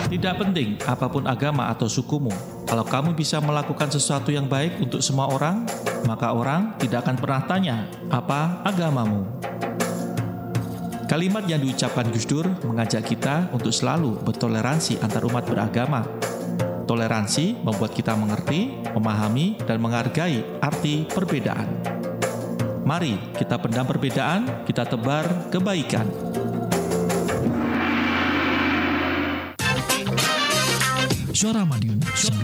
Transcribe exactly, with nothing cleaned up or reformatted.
Tidak penting apapun agama atau sukumu, kalau kamu bisa melakukan sesuatu yang baik untuk semua orang, maka orang tidak akan pernah tanya apa agamamu. Kalimat yang diucapkan Gus Dur mengajak kita untuk selalu bertoleransi antar umat beragama. Toleransi membuat kita mengerti, memahami, dan menghargai arti perbedaan. Mari kita pendam perbedaan, kita tebar kebaikan. Suara Madiun